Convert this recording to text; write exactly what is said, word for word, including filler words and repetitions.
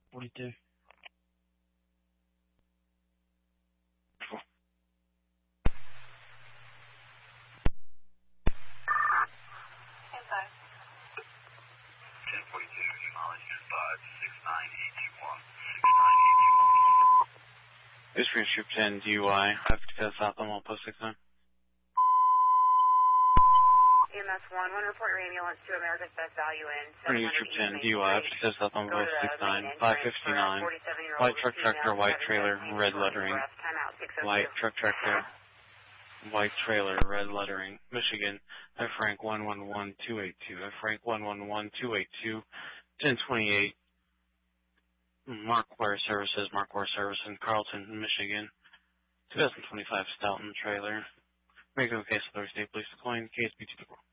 forty-two. ten forty-two, acknowledge five six nine eight two one. six nine eight two one. This is Troop ten D U I, five fifty South on one post six nine. E M S one, one report your ambulance to America's Best Value in. New Troop ten D U I, five fifty South on post six nine. five fifty-nine. White truck tractor, white trailer, red lettering. White truck tractor, white trailer, red lettering. Michigan, F rank one one one two eight two. F rank one one one two eight two. ten twenty-eight. Mark Ware Services, Mark Ware Service in Carlton, Michigan. twenty twenty-five Stoughton trailer. Make no case of Thursday, police deploying, K S B two.